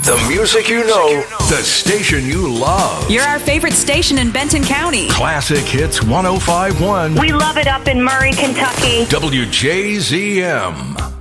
The music you know, the station you love. You're our favorite station in Benton County. Classic Hits 105.1. We love it up in Murray, Kentucky. WJZM.